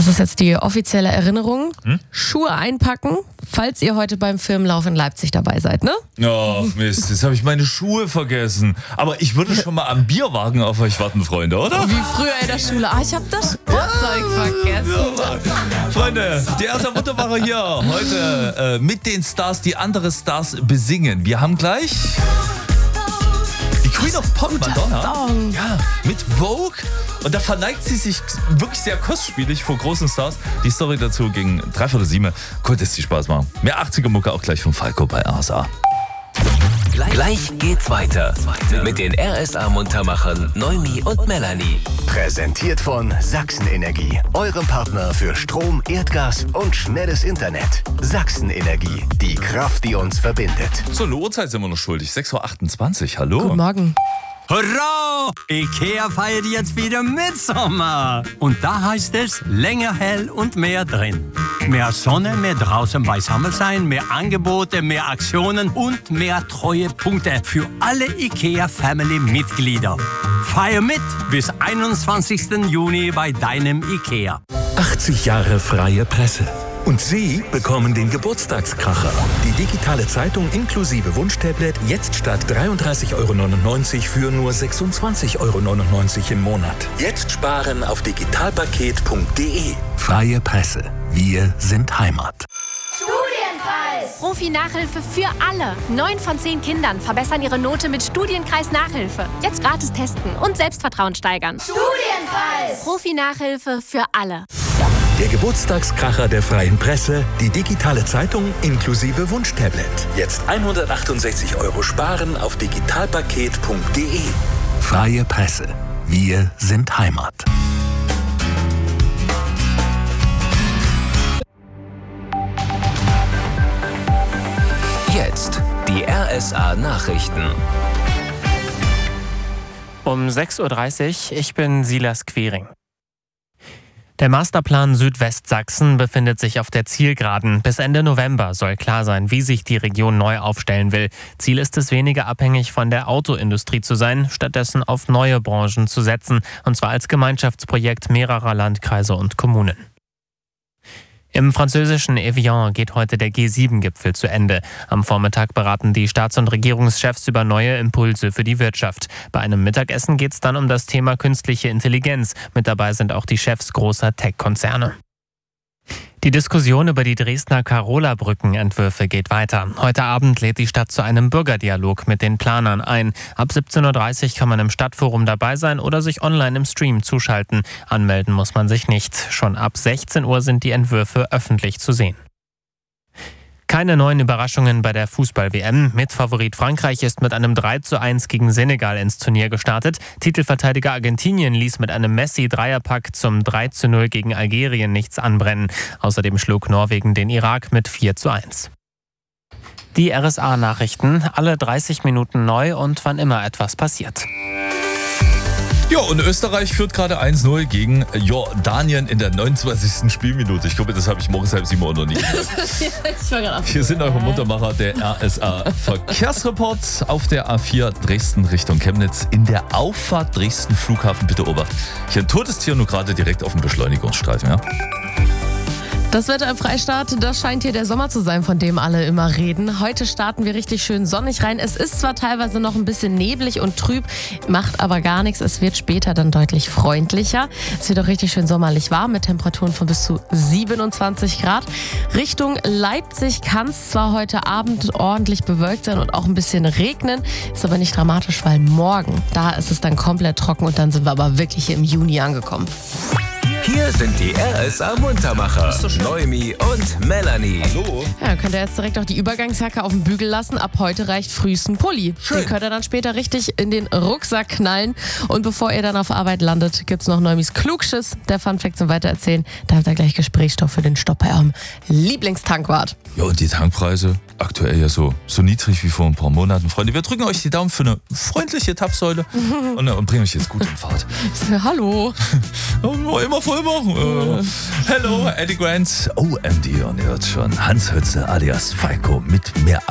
Das ist jetzt die offizielle Erinnerung. Schuhe einpacken, falls ihr heute beim Firmenlauf in Leipzig dabei seid, ne? Oh, Mist, jetzt habe ich meine Schuhe vergessen. Aber ich würde schon mal am Bierwagen auf euch warten, Freunde, oder? Wie früher in der Schule. Ich habe das Sportzeug vergessen. Freunde, die erste Mutterwoche hier heute mit den Stars, die andere Stars besingen. Wir haben gleich die Queen of Pop, Madonna. Song. Ja, mit Vogue. Und da verneigt sie sich wirklich sehr kostspielig vor großen Stars. Die Story dazu gegen 7:15. Konnte es dir Spaß machen. Mehr 80er-Mucke auch gleich von Falco bei RSA. Gleich geht's weiter mit den RSA-Muntermachern Noemi und Melanie. Präsentiert von Sachsen-Energie, eurem Partner für Strom, Erdgas und schnelles Internet. Sachsen-Energie, die Kraft, die uns verbindet. So, eine Uhrzeit sind wir noch schuldig. 6:28 Uhr, hallo. Guten Morgen. Hurra! Ikea feiert jetzt wieder Mitsommer. Und da heißt es, länger hell und mehr drin. Mehr Sonne, mehr draußen beisammen sein, mehr Angebote, mehr Aktionen und mehr Treuepunkte für alle Ikea-Family-Mitglieder. Feier mit bis 21. Juni bei deinem Ikea. 80 Jahre freie Presse. Und Sie bekommen den Geburtstagskracher. Die digitale Zeitung inklusive Wunschtablet jetzt statt 33,99 € für nur 26,99 € im Monat. Jetzt sparen auf digitalpaket.de. Freie Presse. Wir sind Heimat. Studienkreis! Profi-Nachhilfe für alle. 9 von 10 Kindern verbessern ihre Note mit Studienkreis-Nachhilfe. Jetzt gratis testen und Selbstvertrauen steigern. Studienkreis! Profi-Nachhilfe für alle. Der Geburtstagskracher der freien Presse, die digitale Zeitung inklusive Wunschtablet. Jetzt 168 € sparen auf digitalpaket.de. Freie Presse. Wir sind Heimat. Jetzt die RSA-Nachrichten. Um 6:30 Uhr, ich bin Silas Quiring. Der Masterplan Südwestsachsen befindet sich auf der Zielgeraden. Bis Ende November soll klar sein, wie sich die Region neu aufstellen will. Ziel ist es, weniger abhängig von der Autoindustrie zu sein, stattdessen auf neue Branchen zu setzen, und zwar als Gemeinschaftsprojekt mehrerer Landkreise und Kommunen. Im französischen Evian geht heute der G7-Gipfel zu Ende. Am Vormittag beraten die Staats- und Regierungschefs über neue Impulse für die Wirtschaft. Bei einem Mittagessen geht es dann um das Thema künstliche Intelligenz. Mit dabei sind auch die Chefs großer Tech-Konzerne. Die Diskussion über die Dresdner Carola-Brückenentwürfe geht weiter. Heute Abend lädt die Stadt zu einem Bürgerdialog mit den Planern ein. Ab 17:30 Uhr kann man im Stadtforum dabei sein oder sich online im Stream zuschalten. Anmelden muss man sich nicht. Schon ab 16 Uhr sind die Entwürfe öffentlich zu sehen. Keine neuen Überraschungen bei der Fußball-WM. Mitfavorit Frankreich ist mit einem 3:1 gegen Senegal ins Turnier gestartet. Titelverteidiger Argentinien ließ mit einem Messi-Dreierpack zum 3:0 gegen Algerien nichts anbrennen. Außerdem schlug Norwegen den Irak mit 4:1. Die RSA-Nachrichten, alle 30 Minuten neu und wann immer etwas passiert. Ja, und Österreich führt gerade 1:0 gegen Jordanien in der 29. Spielminute. Ich glaube, das habe ich morgens 6:30 Uhr noch nie gesagt. Hier sind eure Muttermacher, der RSA-Verkehrsreport auf der A4 Dresden Richtung Chemnitz. In der Auffahrt Dresden Flughafen, bitte Obacht. Hier ein totes Tier, nur gerade direkt auf dem Beschleunigungsstreifen. Ja? Das Wetter im Freistaat, das scheint hier der Sommer zu sein, von dem alle immer reden. Heute starten wir richtig schön sonnig rein. Es ist zwar teilweise noch ein bisschen neblig und trüb, macht aber gar nichts. Es wird später dann deutlich freundlicher. Es wird auch richtig schön sommerlich warm mit Temperaturen von bis zu 27 Grad. Richtung Leipzig kann es zwar heute Abend ordentlich bewölkt sein und auch ein bisschen regnen, ist aber nicht dramatisch, weil morgen, da ist es dann komplett trocken und dann sind wir aber wirklich hier im Juni angekommen. Hier sind die RSA-Muntermacher, Noemi und Melanie. Hallo. Ja, könnt ihr jetzt direkt auch die Übergangsjacke auf den Bügel lassen. Ab heute reicht frühest ein Pulli. Schön. Den könnt ihr dann später richtig in den Rucksack knallen. Und bevor ihr dann auf Arbeit landet, gibt's noch Neumis Klugschiss, der Funfact zum Weitererzählen. Da habt ihr gleich Gesprächsstoff für den Stopp bei eurem Lieblingstankwart. Ja, und die Tankpreise aktuell ja so niedrig wie vor ein paar Monaten. Freunde, wir drücken euch die Daumen für eine freundliche Tapfsäule und bringen euch jetzt gut in Fahrt. Hallo. Immer voll machen. Hello, Eddie Grant, OMD und ihr hört schon Hans Hütze alias Falco mit mehr